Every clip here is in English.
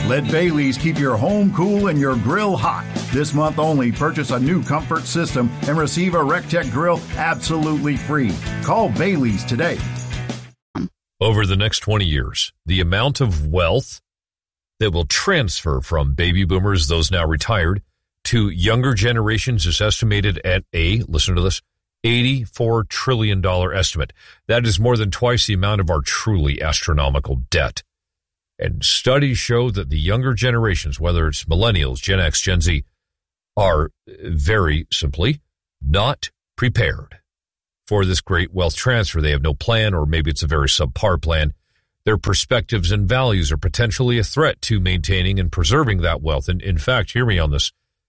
Let Bailey's keep your home cool and your grill hot. This month only, purchase a new comfort system and receive a RecTech grill absolutely free. Call Bailey's today. Over the next 20 years, the amount of wealth that will transfer from baby boomers, those now retired, to younger generations is estimated at listen to this, $84 trillion estimate. That is more than twice the amount of our truly astronomical debt. And studies show that the younger generations, whether it's millennials, Gen X, Gen Z, are very simply not prepared for this great wealth transfer. They have no plan, or maybe it's a very subpar plan. Their perspectives and values are potentially a threat to maintaining and preserving that wealth. And in fact, hear me on this,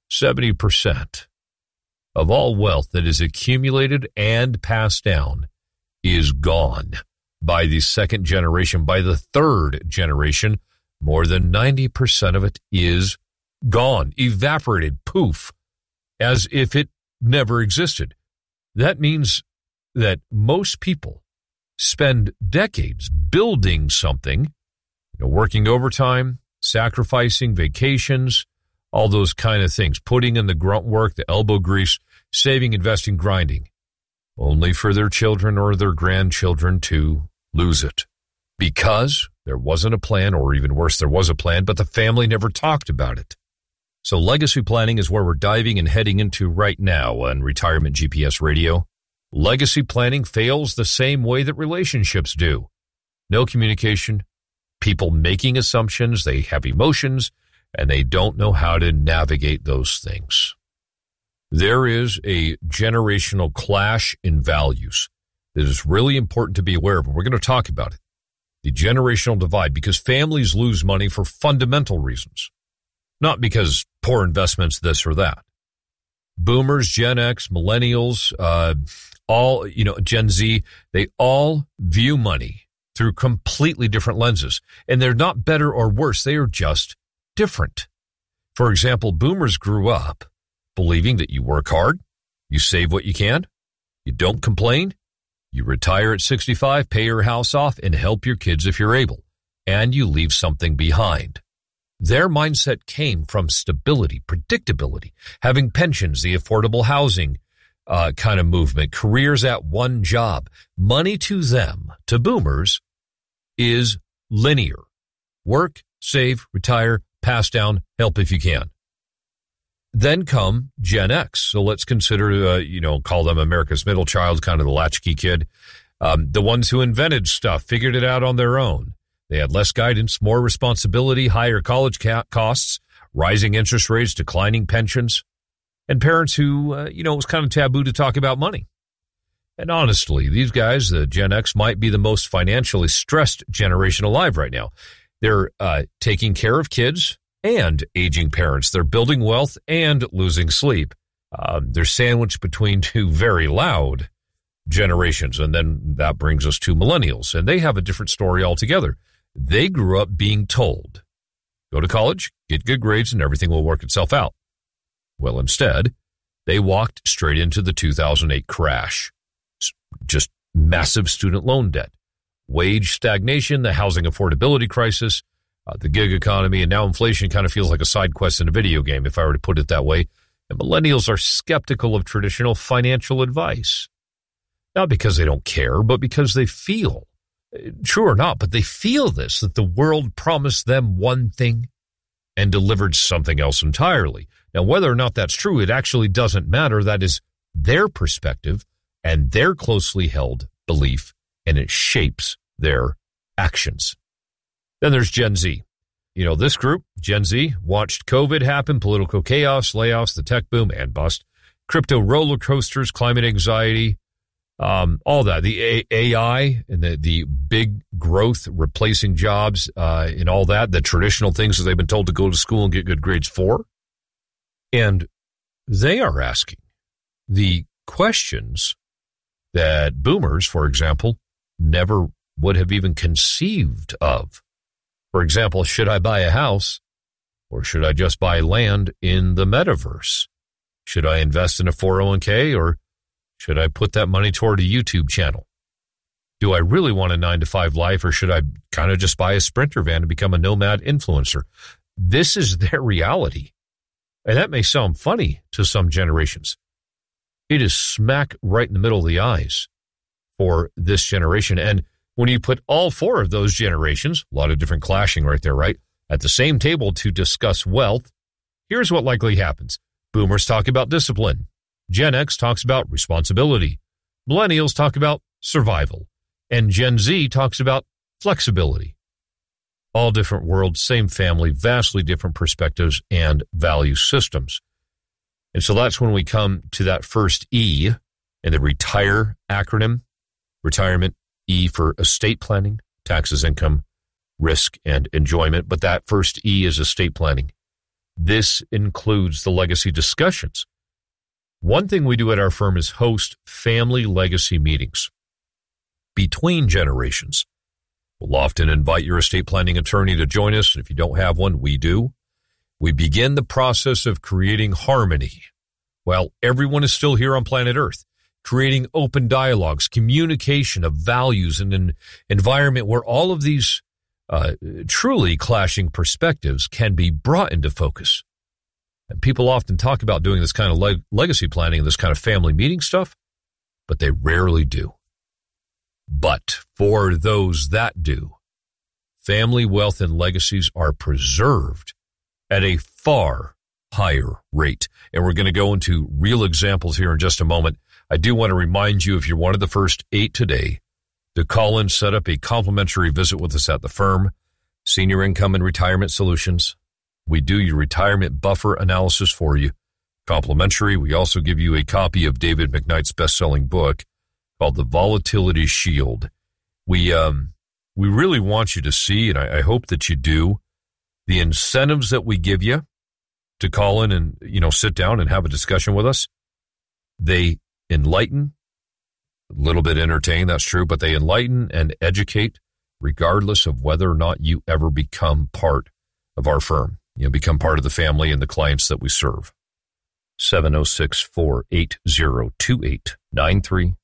70% of all wealth that is accumulated and passed down is gone by the second generation. By the third generation, more than 90% of it is gone, evaporated, poof, as if it never existed. That means that most people spend decades building something, working overtime, sacrificing vacations, all those kind of things, putting in the grunt work, the elbow grease, saving, investing, grinding, only for their children or their grandchildren to lose it because there wasn't a plan, or even worse, there was a plan, but the family never talked about it. So legacy planning is where we're diving and heading into right now on Retirement GPS Radio. Legacy planning fails the same way that relationships do. No communication, people making assumptions, they have emotions, and they don't know how to navigate those things. There is a generational clash in values that is really important to be aware of, and we're going to talk about it. The generational divide, because families lose money for fundamental reasons, not because poor investments, this or that. Boomers, Gen X, millennials, Gen Z, they all view money through completely different lenses, and they're not better or worse. They are just different. For example, boomers grew up believing that you work hard, you save what you can, you don't complain, you retire at 65, pay your house off, and help your kids if you're able, and you leave something behind. Their mindset came from stability, predictability, having pensions, the affordable housing kind of movement, careers at one job. Money to them, to boomers, is linear. Work, save, retire, pass down, help if you can. Then come Gen X. So let's consider, call them America's middle child, kind of the latchkey kid. The ones who invented stuff, figured it out on their own. They had less guidance, more responsibility, higher college costs, rising interest rates, declining pensions, and parents who, it was kind of taboo to talk about money. And honestly, these guys, the Gen X, might be the most financially stressed generation alive right now. They're taking care of kids and aging parents. They're building wealth and losing sleep. They're sandwiched between two very loud generations. And then that brings us to millennials. And they have a different story altogether. They grew up being told, go to college, get good grades, and everything will work itself out. Well, instead, they walked straight into the 2008 crash. Just massive student loan debt, wage stagnation, the housing affordability crisis, the gig economy, and now inflation kind of feels like a side quest in a video game, if I were to put it that way. And millennials are skeptical of traditional financial advice. Not because they don't care, but because they feel, true or not, but they feel this, that the world promised them one thing and delivered something else entirely. Now, whether or not that's true, it actually doesn't matter. That is their perspective and their closely held belief, and it shapes their actions. Then there's Gen Z. This group, Gen Z, watched COVID happen, political chaos, layoffs, the tech boom and bust, crypto roller coasters, climate anxiety, all that, the AI and the big growth replacing jobs and all that, the traditional things that they've been told to go to school and get good grades for. And they are asking the questions that boomers, for example, never would have even conceived of. For example, should I buy a house or should I just buy land in the metaverse? Should I invest in a 401k or should I put that money toward a YouTube channel? Do I really want a 9-to-5 life or should I kind of just buy a Sprinter van and become a nomad influencer? This is their reality. And that may sound funny to some generations. It is smack right in the middle of the eyes for this generation. And when you put all four of those generations, a lot of different clashing right there, right, at the same table to discuss wealth, here's what likely happens. Boomers talk about discipline. Gen X talks about responsibility. Millennials talk about survival. And Gen Z talks about flexibility. All different worlds, same family, vastly different perspectives and value systems. And so that's when we come to that first E in the RETIRE acronym. Retirement, E for estate planning, taxes, income, risk, and enjoyment. But that first E is estate planning. This includes the legacy discussions. One thing we do at our firm is host family legacy meetings between generations. We'll often invite your estate planning attorney to join us. If you don't have one, we do. We begin the process of creating harmony while everyone is still here on planet Earth, creating open dialogues, communication of values, and an environment where all of these truly clashing perspectives can be brought into focus. And people often talk about doing this kind of legacy planning and this kind of family meeting stuff, but they rarely do. But for those that do, family wealth and legacies are preserved at a far higher rate. And we're going to go into real examples here in just a moment. I do want to remind you, if you're one of the first 8 today, to call and set up a complimentary visit with us at the firm, Senior Income and Retirement Solutions. We do your retirement buffer analysis for you, complimentary. We also give you a copy of David McKnight's best-selling book called The Volatility Shield. We really want you to see, and I hope that you do, the incentives that we give you to call in and, sit down and have a discussion with us. They enlighten, a little bit entertain, that's true, but they enlighten and educate regardless of whether or not you ever become part of our firm. Become part of the family and the clients that we serve. 706-480-2893,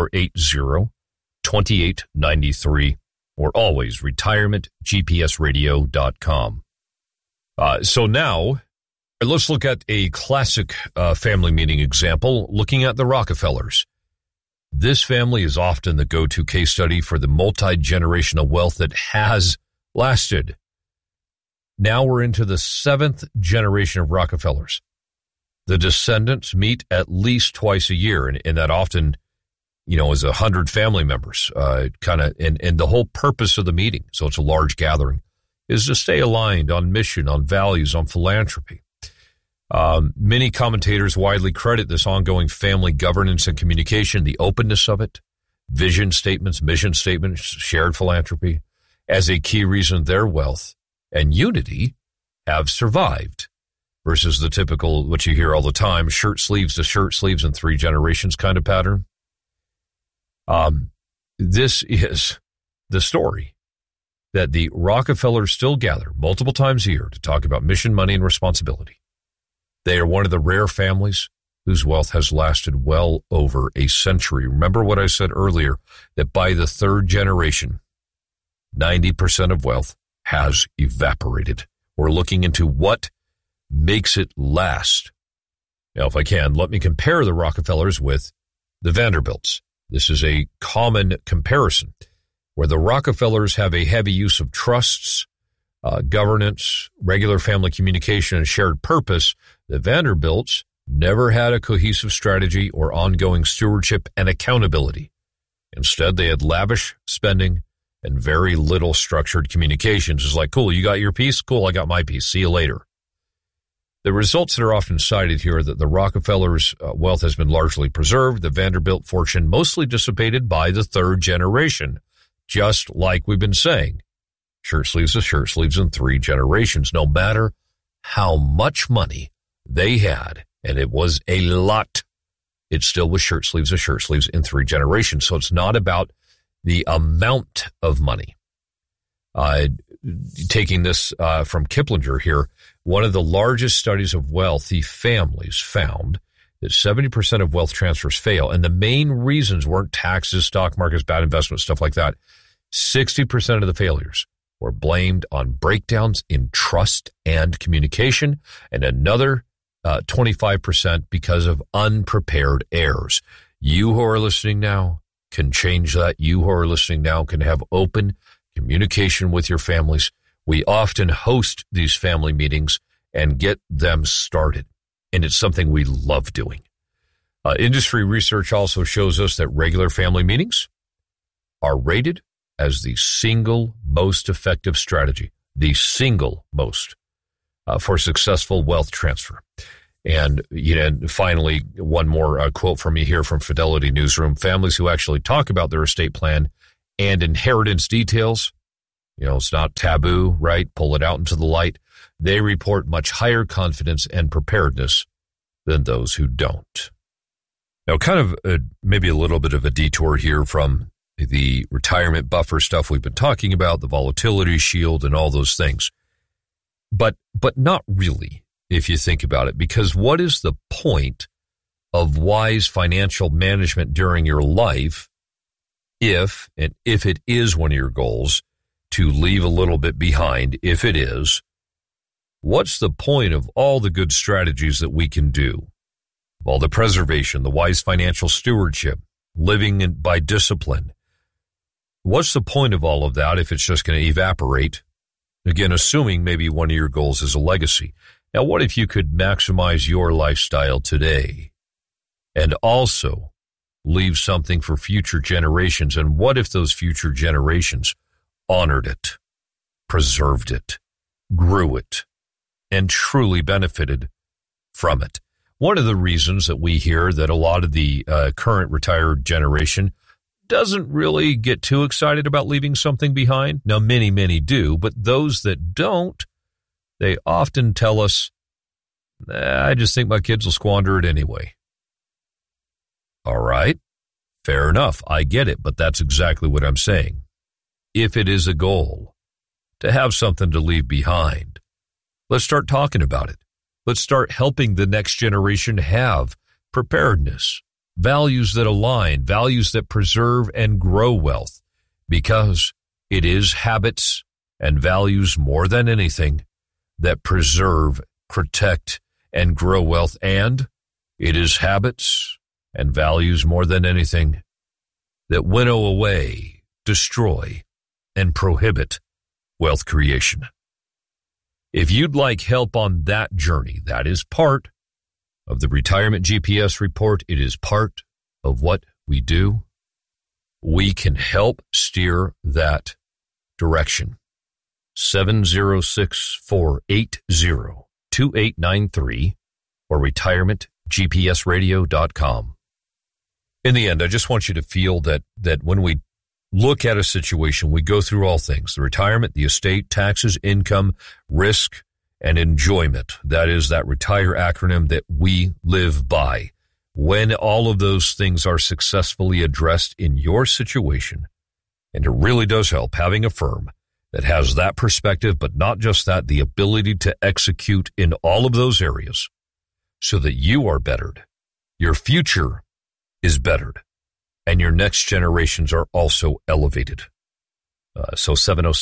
480-2893, or always retirementgpsradio.com. So now, let's look at a classic family meeting example, looking at the Rockefellers. This family is often the go-to case study for the multi-generational wealth that has lasted. Now we're into the 7th generation of Rockefellers. The descendants meet at least twice a year, and that often, is 100 family members, and the whole purpose of the meeting, so it's a large gathering, is to stay aligned on mission, on values, on philanthropy. Many commentators widely credit this ongoing family governance and communication, the openness of it, vision statements, mission statements, shared philanthropy, as a key reason their wealth and unity have survived versus the typical, what you hear all the time, shirt sleeves to shirt sleeves in 3 generations kind of pattern. This is the story that the Rockefellers still gather multiple times a year to talk about mission, money, and responsibility. They are one of the rare families whose wealth has lasted well over a century. Remember what I said earlier, that by the 3rd generation, 90% of wealth has evaporated. We're looking into what makes it last. Now, if I can, let me compare the Rockefellers with the Vanderbilts. This is a common comparison, where the Rockefellers have a heavy use of trusts, governance, regular family communication, and shared purpose. The Vanderbilts never had a cohesive strategy or ongoing stewardship and accountability. Instead, they had lavish spending and very little structured communications. It's like, cool, you got your piece? Cool, I got my piece. See you later. The results that are often cited here are that the Rockefellers' wealth has been largely preserved, the Vanderbilt fortune mostly dissipated by the 3rd generation, just like we've been saying. Shirt sleeves to shirt sleeves in 3 generations, no matter how much money they had, and it was a lot, it still was shirt sleeves to shirt sleeves in 3 generations. So it's not about the amount of money. Taking this from Kiplinger here, one of the largest studies of wealthy families found that 70% of wealth transfers fail. And the main reasons weren't taxes, stock markets, bad investments, stuff like that. 60% of the failures were blamed on breakdowns in trust and communication, and another 25% because of unprepared errors. You who are listening now can change that. You who are listening now can have open communication with your families. We often host these family meetings and get them started, and it's something we love doing. Industry research also shows us that regular family meetings are rated as the single most effective strategy, the single most for successful wealth transfer. And finally, one more quote from me here from Fidelity Newsroom. Families who actually talk about their estate plan and inheritance details, it's not taboo, right? Pull it out into the light. They report much higher confidence and preparedness than those who don't. Now, kind of maybe a little bit of a detour here from the retirement buffer stuff we've been talking about, the volatility shield and all those things. But not really, if you think about it, because what is the point of wise financial management during your life if it is one of your goals to leave a little bit behind, if it is, what's the point of all the good strategies that we can do? All the preservation, the wise financial stewardship, living by discipline. What's the point of all of that if it's just going to evaporate? Again, assuming maybe one of your goals is a legacy. Now, what if you could maximize your lifestyle today and also leave something for future generations? And what if those future generations honored it, preserved it, grew it, and truly benefited from it? One of the reasons that we hear that a lot of the current retired generation doesn't really get too excited about leaving something behind. Now, many, many do, but those that don't, they often tell us, I just think my kids will squander it anyway. All right, fair enough. I get it, but that's exactly what I'm saying. If it is a goal to have something to leave behind, let's start talking about it. Let's start helping the next generation have preparedness, values that align, values that preserve and grow wealth, because it is habits and values more than anything that preserve, protect, and grow wealth. And it is habits and values more than anything that winnow away, destroy, and prohibit wealth creation. If you'd like help on that journey, that is part of the Retirement GPS report. It is part of what we do. We can help steer that direction. 706-480-2893 or retirementgpsradio.com. In the end, I just want you to feel that when we look at a situation, we go through all things: the retirement, the estate, taxes, income, risk, and enjoyment. That is that RETIRE acronym that we live by. When all of those things are successfully addressed in your situation, and it really does help having a firm that has that perspective, but not just that, the ability to execute in all of those areas so that you are bettered, your future is bettered, and your next generations are also elevated. So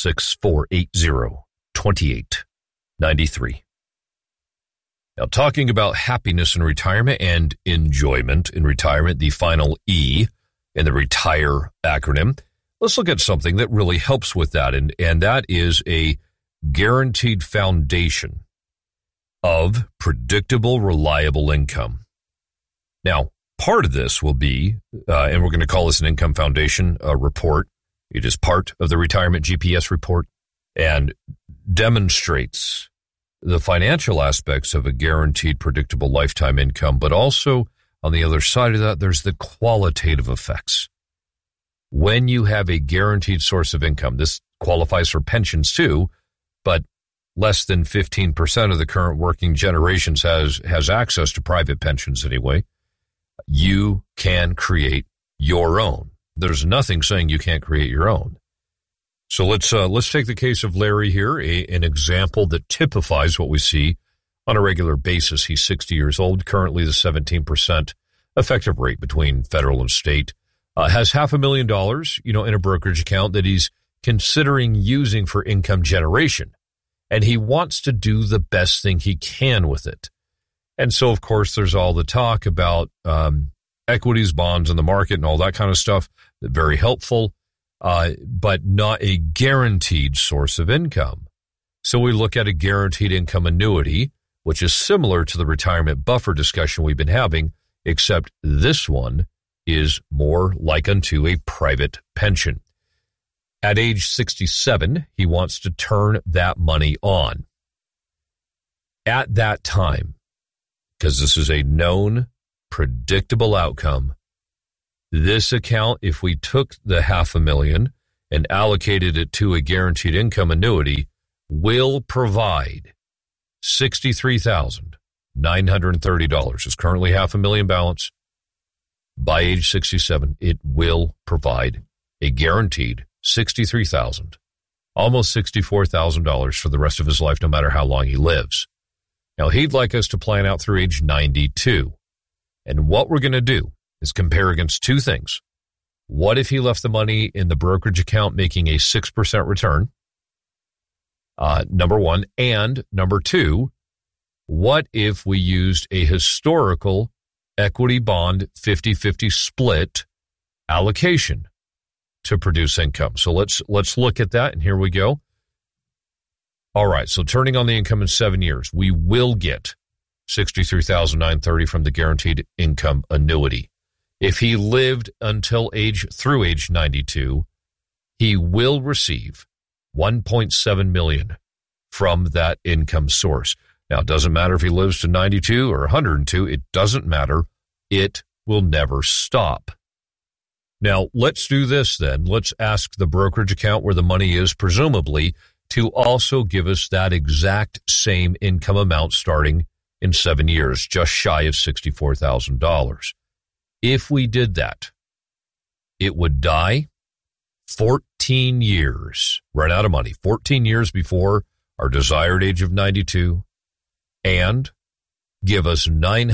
706-480-2893. Now, talking about happiness in retirement and enjoyment in retirement, the final E in the RETIRE acronym, let's look at something that really helps with that, and that is a guaranteed foundation of predictable, reliable income. Now, part of this will be, and we're going to call this an income foundation report. It is part of the Retirement GPS report and demonstrates the financial aspects of a guaranteed, predictable lifetime income, but also on the other side of that, there's the qualitative effects. When you have a guaranteed source of income, this qualifies for pensions too, but less than 15% of the current working generations has access to private pensions anyway. You can create your own. There's nothing saying you can't create your own. So let's take the case of Larry here, an example that typifies what we see on a regular basis. He's 60 years old, currently the 17% effective rate between federal and state, has $500,000, in a brokerage account that he's considering using for income generation. And he wants to do the best thing he can with it. And so, of course, there's all the talk about equities, bonds in the market and all that kind of stuff. Very helpful, but not a guaranteed source of income. So we look at a guaranteed income annuity, which is similar to the retirement buffer discussion we've been having, except this one is more like unto a private pension. At age 67, he wants to turn that money on. At that time, because this is a known, predictable outcome, this account, if we took the $500,000 and allocated it to a guaranteed income annuity, will provide $63,930. It's currently $500,000 balance. By age 67, it will provide a guaranteed $63,000, almost $64,000 for the rest of his life, no matter how long he lives. Now, he'd like us to plan out through age 92. And what we're going to do is compare against two things. What if he left the money in the brokerage account making a 6% return? Number one. And number two, what if we used a historical equity bond 50-50 split allocation to produce income? So let's look at that, and here we go. All right, so turning on the income in 7 years, we will get $63,930 from the guaranteed income annuity. If he lived through age 92, he will receive $1.7 million from that income source. Now, it doesn't matter if he lives to 92 or 102. It doesn't matter. It will never stop. Now, let's do this then. Let's ask the brokerage account where the money is, presumably, to also give us that exact same income amount starting in 7 years, just shy of $64,000. If we did that, it would die 14 years, run out of money, 14 years before our desired age of 92, and give us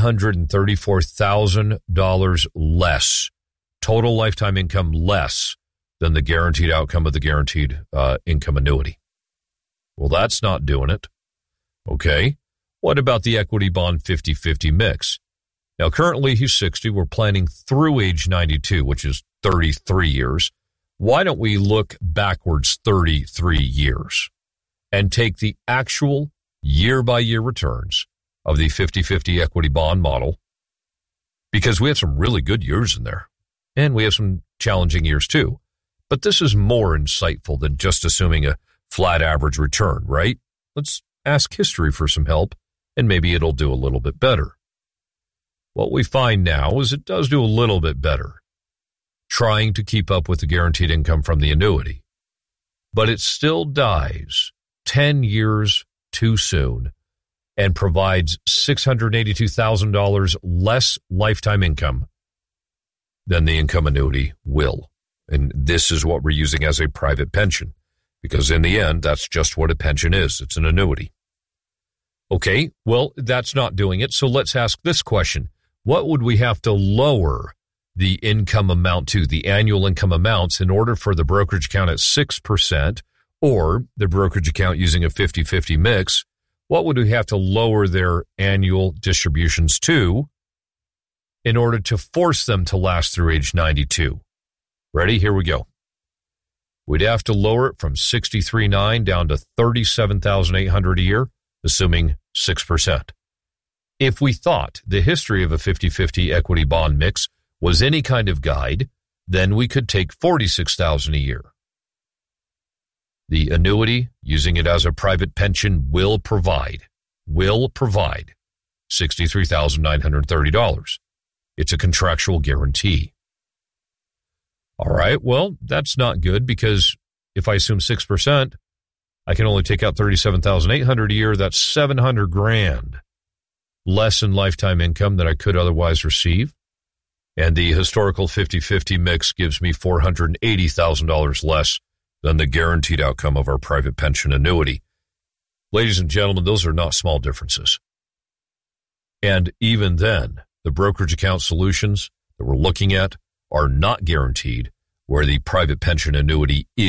$934,000 less, total lifetime income less than the guaranteed outcome of the guaranteed income annuity. Well, that's not doing it. Okay. What about the equity bond 50-50 mix? Now, currently he's 60. We're planning through age 92, which is 33 years. Why don't we look backwards 33 years and take the actual year-by-year returns of the 50-50 equity bond model? Because we have some really good years in there, and we have some challenging years too. But this is more insightful than just assuming a flat average return, right? Let's ask history for some help, and maybe it'll do a little bit better. What we find now is it does do a little bit better, trying to keep up with the guaranteed income from the annuity. But it still dies 10 years too soon and provides $682,000 less lifetime income than the income annuity will. And this is what we're using as a private pension, because in the end, that's just what a pension is. It's an annuity. Okay, well, that's not doing it. So let's ask this question. What would we have to lower the income amount to, the annual income amounts, in order for the brokerage account at 6% or the brokerage account using a 50-50 mix? What would we have to lower their annual distributions to in order to force them to last through age 92? Ready? Here we go. We'd have to lower it from $63,900 down to $37,800 a year, assuming 6%. If we thought the history of a 50-50 equity bond mix was any kind of guide, then we could take $46,000 a year. The annuity, using it as a private pension, will provide $63,930. It's a contractual guarantee. All right, well, that's not good, because if I assume 6%, I can only take out $37,800 a year. That's $700,000 less in lifetime income than I could otherwise receive. And the historical 50-50 mix gives me $480,000 less than the guaranteed outcome of our private pension annuity. Ladies and gentlemen, those are not small differences. And even then, the brokerage account solutions that we're looking at are not guaranteed, where the private pension annuity is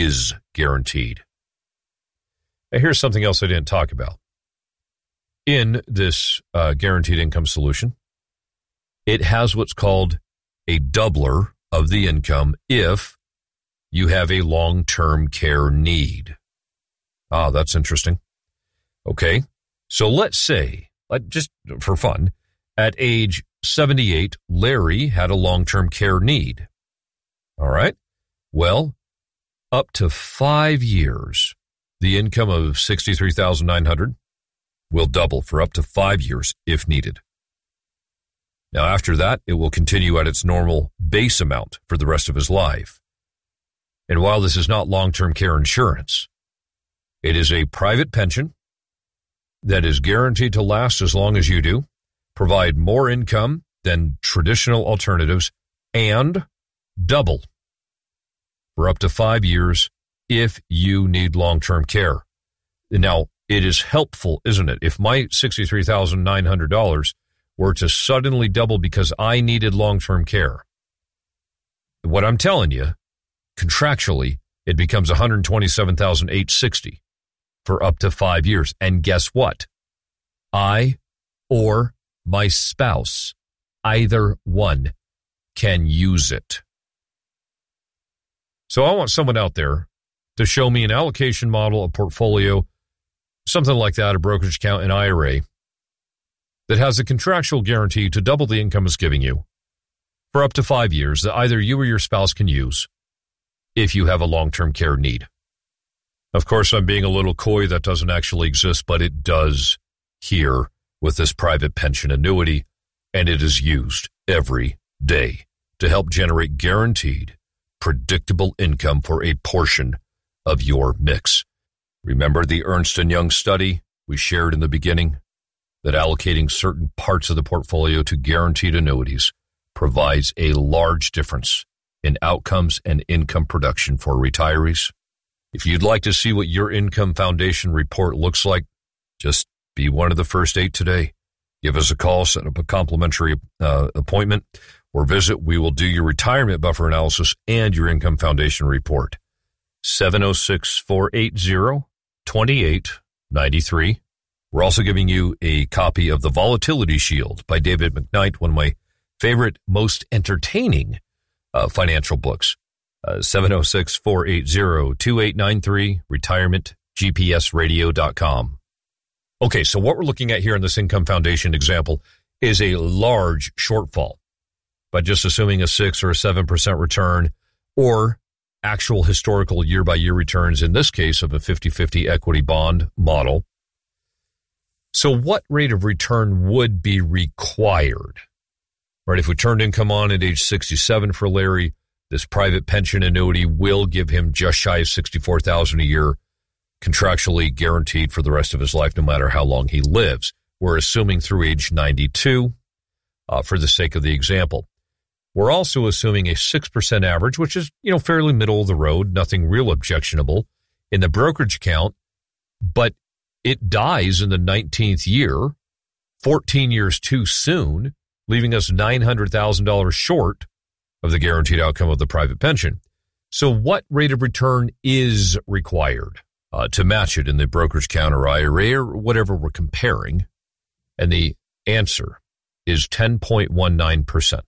guaranteed. Now, here's something else I didn't talk about. In this guaranteed income solution, it has what's called a doubler of the income if you have a long-term care need. Ah, that's interesting. Okay, so let's say, just for fun, at age 78, Larry had a long-term care need. All right, well, up to 5 years, the income of $63,900 will double for up to 5 years if needed. Now, after that, it will continue at its normal base amount for the rest of his life. And while this is not long-term care insurance, it is a private pension that is guaranteed to last as long as you do, provide more income than traditional alternatives, and double for up to 5 years if you need long-term care. Now, it is helpful, isn't it? If my $63,900 were to suddenly double because I needed long-term care, what I'm telling you, contractually, it becomes $127,860 for up to 5 years. And guess what? I or my spouse, either one, can use it. So I want someone out there to show me an allocation model, a portfolio, something like that, a brokerage account, an IRA, that has a contractual guarantee to double the income it's giving you for up to 5 years that either you or your spouse can use if you have a long-term care need. Of course, I'm being a little coy. That doesn't actually exist, but it does here with this private pension annuity, and it is used every day to help generate guaranteed, predictable income for a portion of your mix. Remember the Ernst & Young study we shared in the beginning that allocating certain parts of the portfolio to guaranteed annuities provides a large difference in outcomes and income production for retirees? If you'd like to see what your Income Foundation report looks like, just be one of the first 8 today. Give us a call, set up a complimentary appointment, or visit. We will do your retirement buffer analysis and your Income Foundation report. 706-480-2893. We're also giving you a copy of The Volatility Shield by David McKnight, one of my favorite, most entertaining financial books. 706-480-2893, retirementgpsradio.com. Okay, so what we're looking at here in this Income Foundation example is a large shortfall by just assuming a 6 or a 7% return or actual historical year-by-year returns, in this case of a 50-50 equity bond model. So what rate of return would be required? Right, if we turned income on at age 67 for Larry, this private pension annuity will give him just shy of $64,000 a year, contractually guaranteed for the rest of his life, no matter how long he lives. We're assuming through age 92 for the sake of the example. We're also assuming a 6% average, which is, fairly middle of the road, nothing real objectionable in the brokerage account, but it dies in the 19th year, 14 years too soon, leaving us $900,000 short of the guaranteed outcome of the private pension. So what rate of return is required to match it in the brokerage account or IRA or whatever we're comparing? And the answer is 10.19%.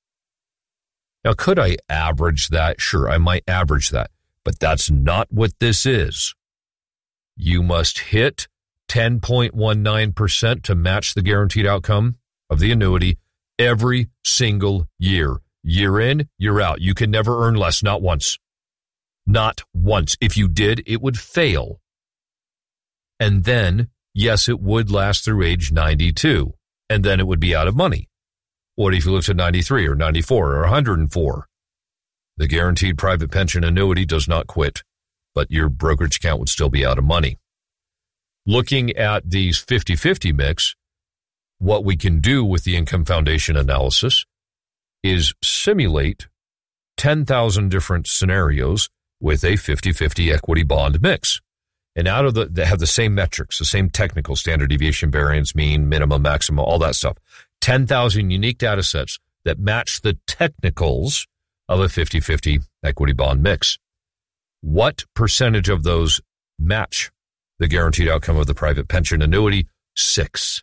Now, could I average that? Sure, I might average that, but that's not what this is. You must hit 10.19% to match the guaranteed outcome of the annuity every single year. Year in, year out. You can never earn less, not once. Not once. If you did, it would fail. And then, yes, it would last through age 92, and then it would be out of money. What if you live to 93 or 94 or 104? The guaranteed private pension annuity does not quit, but your brokerage account would still be out of money. Looking at these 50-50 mix, what we can do with the Income Foundation analysis is simulate 10,000 different scenarios with a 50-50 equity bond mix. And out of they have the same metrics, the same technical standard deviation, variance, mean, minimum, maximum, all that stuff. 10,000 unique data sets that match the technicals of a 50-50 equity bond mix. What percentage of those match the guaranteed outcome of the private pension annuity? 6%.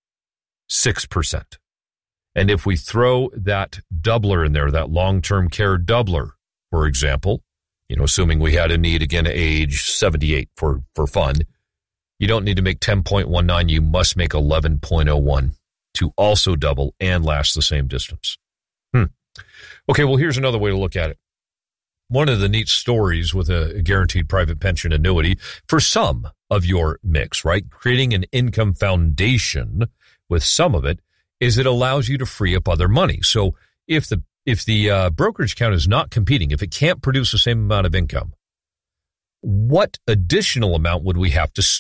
And if we throw that doubler in there, that long-term care doubler, for example, assuming we had a need again at age 78 for fun, you don't need to make 10.19, you must make 11.01 to also double and last the same distance. Okay, well, here's another way to look at it. One of the neat stories with a guaranteed private pension annuity for some of your mix, right? Creating an income foundation with some of it is it allows you to free up other money. So if the brokerage account is not competing, if it can't produce the same amount of income, what additional amount would we have to